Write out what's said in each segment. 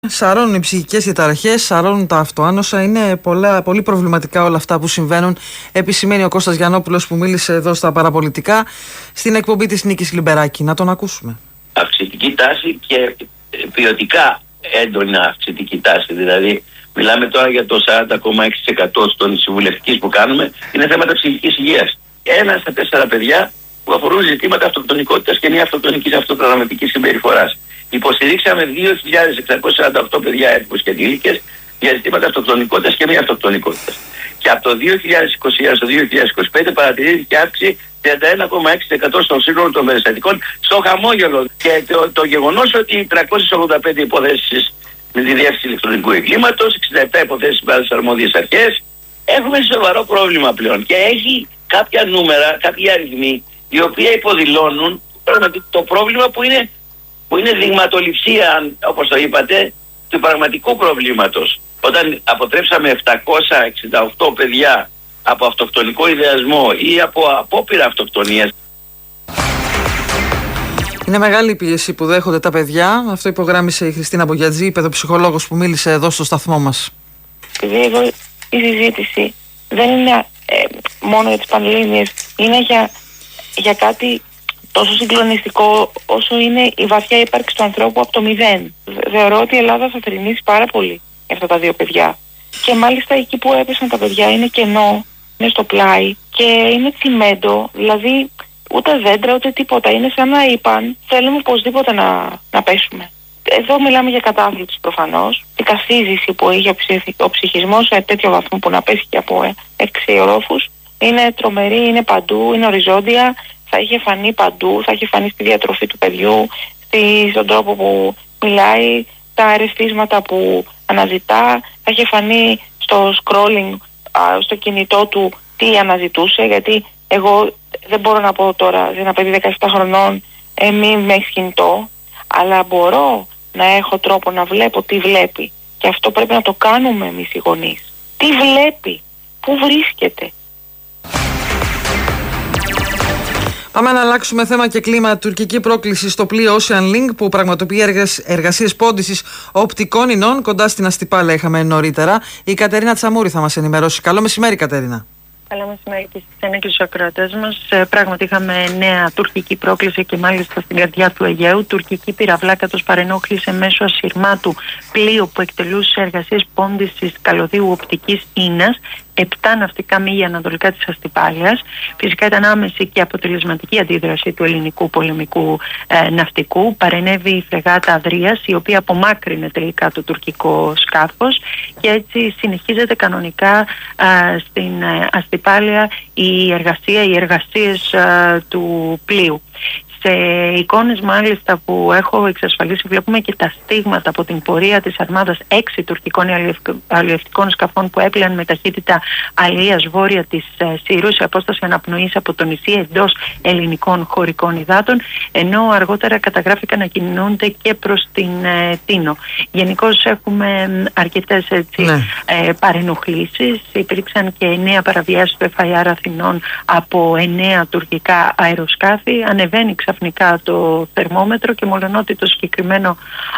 Σαρώνουν οι ψυχικές διαταραχές, σαρώνουν τα αυτοάνοσα. Είναι πολύ προβληματικά όλα αυτά που συμβαίνουν. Επισημαίνει ο Κώστας Γιαννόπουλος, που μίλησε εδώ στα παραπολιτικά στην εκπομπή της Νίκης Λιμπεράκη. Να τον ακούσουμε. Αυξητική τάση και ποιοτικά έντονα αυξητική τάση. Δηλαδή, μιλάμε τώρα για το 40,6% των συμβουλευτικής που κάνουμε, είναι θέματα ψυχικής υγείας. 1 στα 4 παιδιά που αφορούν ζητήματα αυτοκτονικότητας και μη αυτοκτονικής αυτοπραγματικής συμπεριφοράς. Υποστηρίξαμε 2.648 παιδιά έτοιμους και ενήλικες για ζητήματα αυτοκτονικότητας και μη αυτοκτονικότητας. Και από το 2021 στο 2025 παρατηρήθηκε αύξηση 31,6% στον σύνολο των περιστατικών, στο χαμόγελο. Και το γεγονός ότι 385 υποθέσεις με τη διεύθυνση ηλεκτρονικού εγκλήματος, 67 υποθέσεις με άλλες αρμόδιες αρχές, έχουμε σοβαρό πρόβλημα πλέον. Και έχει κάποια νούμερα, κάποιοι αριθμοί, οι οποίοι υποδηλώνουν το πρόβλημα που είναι δειγματοληψία, όπως το είπατε, του πραγματικού προβλήματος. Όταν αποτρέψαμε 768 παιδιά από αυτοκτονικό ιδεασμό ή από απόπειρα αυτοκτονίας. Είναι μεγάλη η πίεση που δέχονται τα παιδιά. Αυτό υπογράμμισε η Χριστίνα Μπογιατζή, η παιδοψυχολόγος που μίλησε εδώ στο σταθμό μας. Επειδή εδώ η συζήτηση δεν είναι μόνο για τις Πανελλήνιες, είναι για κάτι τόσο συγκλονιστικό όσο είναι η βαθιά ύπαρξη του ανθρώπου από το μηδέν. Θεωρώ ότι η Ελλάδα θα θρηνήσει πάρα πολύ για αυτά τα δύο παιδιά. Και μάλιστα εκεί που έπεσαν τα παιδιά είναι κενό, είναι στο πλάι και είναι τσιμέντο, δηλαδή ούτε δέντρα ούτε τίποτα. Είναι σαν να είπαν θέλουμε οπωσδήποτε να πέσουμε. Εδώ μιλάμε για κατάθλιψη προφανώς. Η καθίζηση που είχε ο ψυχισμός σε τέτοιο βαθμό που να πέσει και από 6 ορόφους είναι τρομερή, είναι παντού, είναι οριζόντια. Θα είχε φανεί παντού, θα είχε φανεί στη διατροφή του παιδιού, στον τρόπο που μιλάει, τα ερεθίσματα που αναζητά, θα είχε φανεί στο scrolling στο κινητό του τι αναζητούσε, γιατί εγώ δεν μπορώ να πω τώρα σε ένα παιδί 17 χρονών μην με έχεις κινητό, αλλά μπορώ να έχω τρόπο να βλέπω τι βλέπει, και αυτό πρέπει να το κάνουμε εμείς οι γονείς. Τι βλέπει, πού βρίσκεται. Πάμε να αλλάξουμε θέμα και κλίμα. Τουρκική πρόκληση στο πλοίο Ocean Link που πραγματοποιεί εργασίες πόντισης οπτικών ινών κοντά στην Αστυπάλαια, είχαμε νωρίτερα. Η Κατερίνα Τσαμούρη θα μας ενημερώσει. Καλό μεσημέρι, Κατερίνα. Καλό μεσημέρι και στις και στους ακροατές μας. Πράγματι είχαμε νέα τουρκική πρόκληση και μάλιστα στην καρδιά του Αιγαίου. Τουρκική πυραυλά καθώς παρενόχλησε μέσω ασυρμάτου πλοίο που εκτελούσε εργασίες πόντισης καλωδίου οπτικής ίνας 7 ναυτικά μίλια ανατολικά της Αστυπάλαιας. Φυσικά ήταν άμεση και αποτελεσματική αντίδραση του ελληνικού πολεμικού ναυτικού. Παρενέβη η φρεγάτα Αδρίας, η οποία απομάκρυνε τελικά το τουρκικό σκάφος, και έτσι συνεχίζεται κανονικά στην Αστυπάλαια οι εργασίες του πλοίου. Σε εικόνες μάλιστα που έχω εξασφαλίσει βλέπουμε και τα στίγματα από την πορεία της αρμάδας 6 τουρκικών αλλιευτικών σκαφών που έπλεαν με ταχύτητα αλίας βόρεια της Σύρου σε απόσταση αναπνοής από το νησί εντός ελληνικών χωρικών υδάτων, ενώ αργότερα καταγράφηκαν να κινούνται και προς την Τίνο. Γενικώς έχουμε αρκετές παρενοχλήσεις. Υπήρξαν και 9 παραβιάσεις του FIR Αθηνών από 9 τουρκικά αεροσκάφη. Ανεβαίνει ξαφνικά το θερμόμετρο και μολονότι το συγκεκριμένο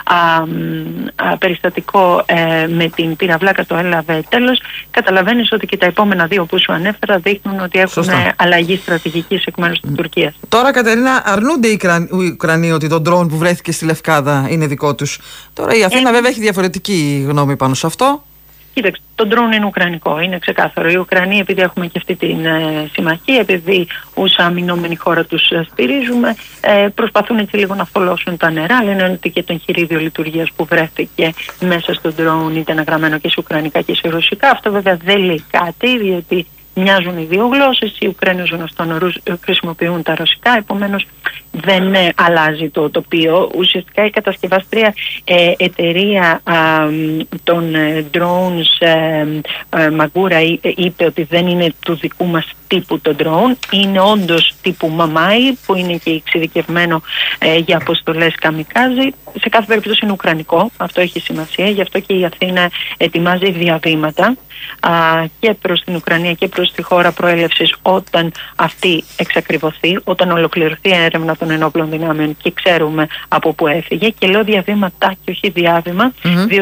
περιστατικό με την πυραυλάκα το έλαβε τέλος, καταλαβαίνεις ότι και τα επόμενα 2 που σου ανέφερα δείχνουν ότι έχουν αλλαγή στρατηγικής εκ μέρους της Τουρκίας. Τώρα, Κατερίνα, αρνούνται οι Ουκρανοί ότι το ντρόουν που βρέθηκε στη Λευκάδα είναι δικό τους. Τώρα η Αθήνα βέβαια έχει διαφορετική γνώμη πάνω σε αυτό. Κοίταξε, το ντρόουν είναι ουκρανικό, είναι ξεκάθαρο. Οι Ουκρανοί, επειδή έχουμε και αυτή την συμμαχία, επειδή ως αμυνόμενη χώρα τους στηρίζουμε, προσπαθούν έτσι λίγο να θολώσουν τα νερά. Λένε ότι και το εγχειρίδιο λειτουργίας που βρέθηκε μέσα στο ντρόουν ήταν γραμμένο και σε ουκρανικά και σε ρωσικά. Αυτό βέβαια δεν λέει κάτι, διότι μοιάζουν οι δύο γλώσσες. Οι Ουκρανοί ως γνωστόν χρησιμοποιούν τα ρωσικά, επομένως δεν αλλάζει το τοπίο. Ουσιαστικά η κατασκευάστρια εταιρεία των drones Magura είπε ότι δεν είναι του δικού μας τύπου το drone, είναι όντως τύπου Mamai που είναι και εξειδικευμένο για αποστολές καμικάζι. Σε κάθε περίπτωση είναι ουκρανικό, αυτό έχει σημασία, γι' αυτό και η Αθήνα ετοιμάζει διαβήματα και προς την Ουκρανία και προς τη χώρα προέλευσης όταν αυτή εξακριβωθεί, όταν ολοκληρωθεί η έρευνα των ενόπλων δυνάμεων και ξέρουμε από πού έφυγε. Και λέω διαβήματά και όχι διάβημα,